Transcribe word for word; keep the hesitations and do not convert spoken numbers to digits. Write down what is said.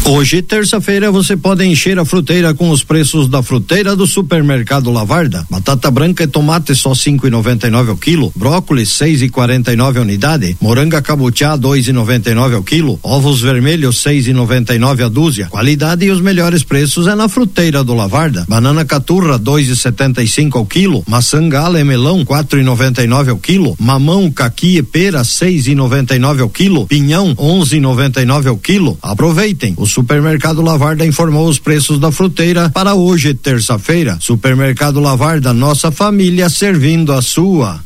Hoje, terça-feira, você pode encher a fruteira com os preços da fruteira do Supermercado Lavarda. Batata branca e tomate só cinco e noventa e nove ao quilo, brócolis seis e quarenta e nove a unidade, moranga cabutiá dois e noventa e nove ao quilo, ovos vermelhos seis e noventa e nove a dúzia. Qualidade e os melhores preços é na fruteira do Lavarda. Banana caturra dois e setenta e cinco ao quilo, maçã gala e melão quatro e noventa e nove ao quilo, mamão, caqui e pera seis e noventa e nove ao quilo, pinhão onze e noventa e nove ao quilo. Aproveitem. O Supermercado Lavarda informou os preços da fruteira para hoje, terça-feira. Supermercado Lavarda, nossa família servindo a sua.